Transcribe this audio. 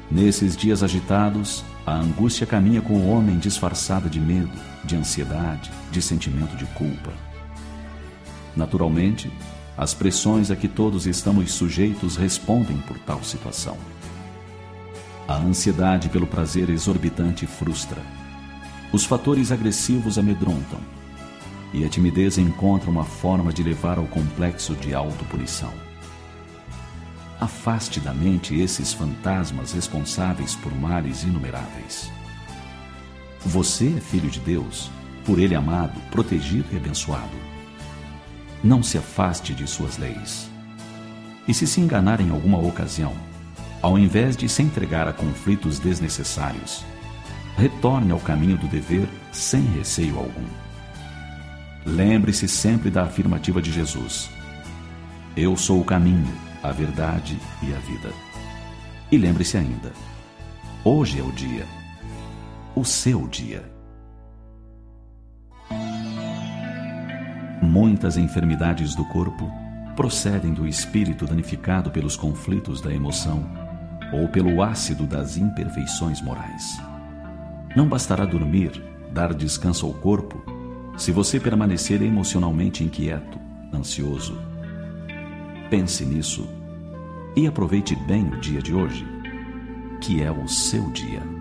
Nesses dias agitados, a angústia caminha com o homem disfarçada de medo, de ansiedade, de sentimento de culpa. Naturalmente, as pressões a que todos estamos sujeitos respondem por tal situação. A ansiedade pelo prazer exorbitante frustra. Os fatores agressivos amedrontam. E a timidez encontra uma forma de levar ao complexo de autopunição. Afaste da mente esses fantasmas responsáveis por males inumeráveis. Você é filho de Deus, por Ele amado, protegido e abençoado. Não se afaste de suas leis. E se enganar em alguma ocasião, ao invés de se entregar a conflitos desnecessários, retorne ao caminho do dever sem receio algum. Lembre-se sempre da afirmativa de Jesus: Eu sou o caminho, a verdade e a vida. E lembre-se ainda, hoje é o dia, o seu dia. Muitas enfermidades do corpo procedem do espírito danificado pelos conflitos da emoção ou pelo ácido das imperfeições morais. Não bastará dormir, dar descanso ao corpo, se você permanecer emocionalmente inquieto, ansioso. Pense nisso e aproveite bem o dia de hoje, que é o seu dia.